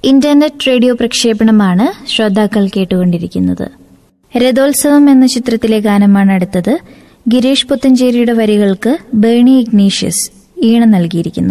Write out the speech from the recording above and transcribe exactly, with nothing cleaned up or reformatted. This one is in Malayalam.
ഇന്റർനെറ്റ് റേഡിയോ പ്രക്ഷേപണമാണ് ശ്രോതാക്കൾ കേട്ടുകൊണ്ടിരിക്കുന്നത്. രഥോത്സവം എന്ന ചിത്രത്തിലെ ഗാനമാണ് അടുത്തത്. ഗിരീഷ് പുത്തഞ്ചേരിയുടെ വരികൾക്ക് ബേണി ഇഗ്നീഷ്യസ് ഈണം നൽകിയിരിക്കുന്നു.